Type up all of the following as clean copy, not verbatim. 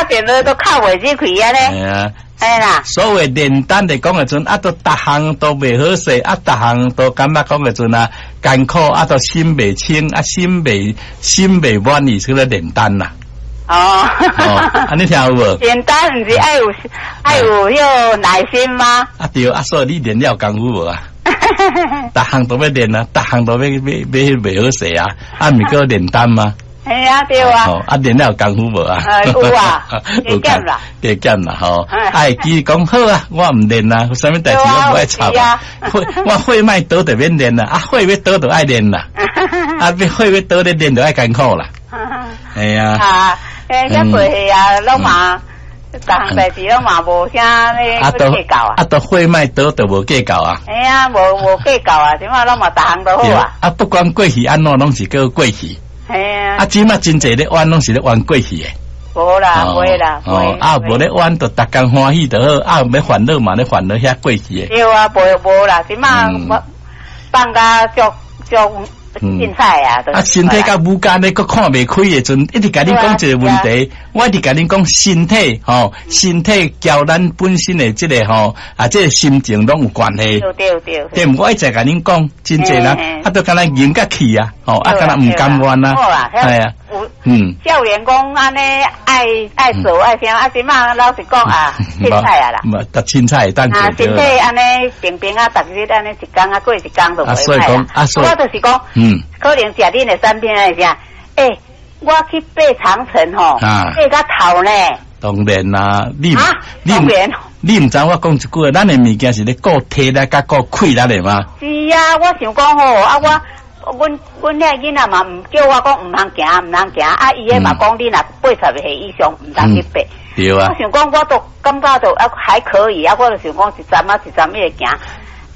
电脑都靠袂入去啊咧。 哎呀， 哎啦， 所谓炼丹的讲的阵，啊，都逐项都袂好势，啊，逐项都感觉讲的阵啊，艰苦，啊，都心袂清，啊，心袂满意，是个炼丹啦。 哦， 啊，你听有无？ 简单不是爱有有耐心吗？ 啊对，啊，所以你练了功夫无啊？逐项都要练啊，逐项都要袂好势啊，啊，毋过炼丹吗？ 哎呀，对啊。 哦，啊，练了功夫无啊？ 有啊，加减啦， 加减啦，吼。哎，记讲好啊，我毋练啊，有啥物代志我不爱插啊。我血脉倒就免练啦，啊，血要倒就爱练啦，啊，血要倒咧练就爱艰苦啦。哎呀。 啊，遐过去啊，拢嘛，逐项代志拢嘛无啥咧计较啊。 啊，都血脉倒就无计较啊。 哎呀，无计较啊，即马拢嘛逐项都好啊。 啊，不管过去安怎，拢是叫过去。 哎呀。 啊，即马真济咧玩，拢是咧玩过去诶。 无啦，袂啦， 哦，啊，无咧玩，就逐工欢喜就好。啊，要烦恼嘛，咧烦恼遐过去诶。 对啊，无啦，即马我放假足凊彩啊！ 啊，身体甲武间咧，佫看袂开诶阵，一直甲你讲一个问题，我一直甲你讲身体，身体交咱本身诶即个啊，即个心情拢有关系。 对。 对，我一直甲恁讲，真济人啊，都敢若赢甲气啊，啊，敢若毋甘愿啊，系啊， 少年讲安尼爱做爱听，啊，即马老实讲啊，凊彩啊啦， 得凊彩当做对。 身体安尼平平啊，逐日安尼一工啊过一工就袂所以讲， 我就是讲。可能食恁的产品来讲，我去爬长城吼，爬到头呢。 当然啦，你唔知我讲一句，咱的物件是咧顾体力甲顾气力的嘛。 是啊，我想讲吼，啊阮遐囡仔嘛唔叫我讲唔通行，啊伊个嘛讲你若80岁以上唔通去爬。 对啊。 我想讲，我都感觉到还可以啊，我就想讲一站一个行，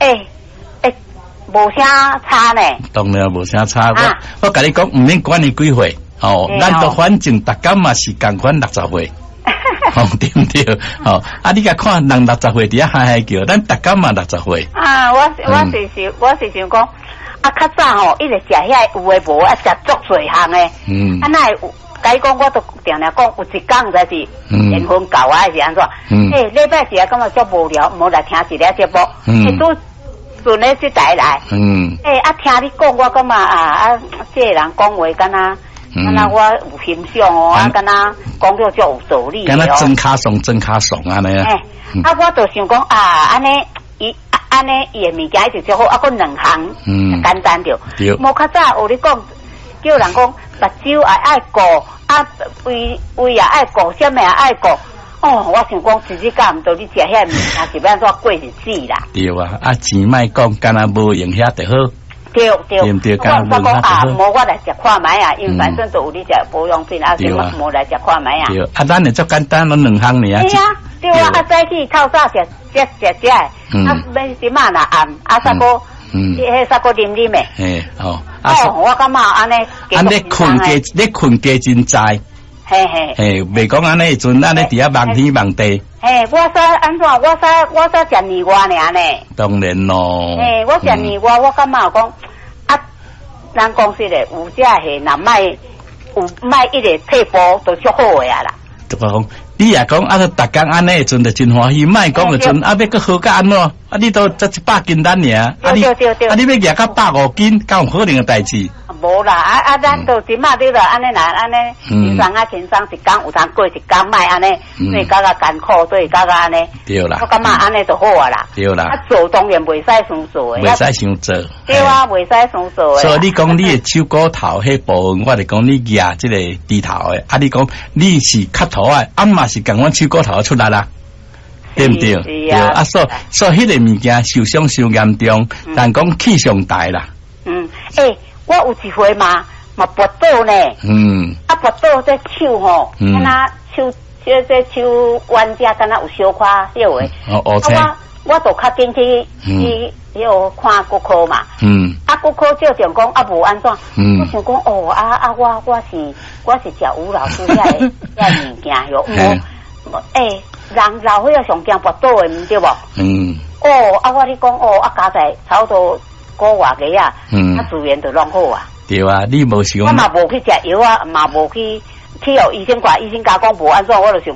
无啥差呢。当然无啥差，我甲你讲，毋免管你几岁，咱都反正逐工嘛是共款60岁，对毋对？啊，你甲看人60岁伫遐嗨叫，咱逐工嘛60岁。啊， 我是想讲，啊，较早吼，一直食遐有诶无，啊，食足侪项诶。啊，那有，甲伊讲，我都定定讲，有一工才是缘分够啊，还是安怎？礼拜四啊，感觉足无聊，无来听一个节目，都。顺咧即台来，听你讲，我感觉这个人讲话敢若我有欣赏哦，敢若讲了足有道理敢若真卡爽安尼啊。 我就想讲安尼伊的物件一直足好，佫两项简单着。无较早有咧讲，叫人讲目睭也爱顾，胃也爱顾，啥物也爱顾。我想讲，自己干唔到，你食遐物件是要安怎过日子啦？ 对啊，钱莫讲，干那无用遐就好。 对， 唔对？ 我讲无我来食看卖啊，因为反正都有你食保养品，什么无来食看卖啊。 对，咱会足简单，咱两项尔啊。 对啊，早起透早食，要什么啦暗，啥个，迄啥个啉诶。我感觉安尼困加真在。袂讲安尼阵，咱咧伫遐望天望地。 我使安怎？我使食年外尔呢？ 当然咯。 我食年外，我感觉讲咱公司咧有只系若卖一个配补都足好诶啊啦。 就讲你也讲逐工安尼阵就真欢喜，莫讲诶阵要搁好甲安怎？你都才100斤单尔，你要夹到150斤，敢有可能诶代志？ 无啦，咱都即马对啦，安尼轻松一工有通过一工卖安尼，对甲艰苦，对甲安尼。 对啦。 我感觉安尼就好啊啦。 对啦。 做当然袂使伤做诶。 袂使伤做。 对啊，袂使伤做诶。 所以你讲你诶手骨头迄部分，我就讲你夹即个低头诶，你讲你是磕头啊，嘛是共阮手骨头出来啦。对毋对？对啊。所以迄个物件受伤伤严重，但讲气上大啦。 我有一回嘛摔倒呢，摔倒这手吼，敢若这手腕只敢若有小块小诶，我就较紧去看骨科嘛，骨科照常讲无安怎，我想讲我是食吴老师遐物件哟，人老岁仔上惊摔倒诶，毋对无？我你讲加在差不多。个外个啊，资源就拢好啊。 对啊，你无想。 我嘛无去食药啊，嘛无去互医生看，医生甲讲无安怎，我就想。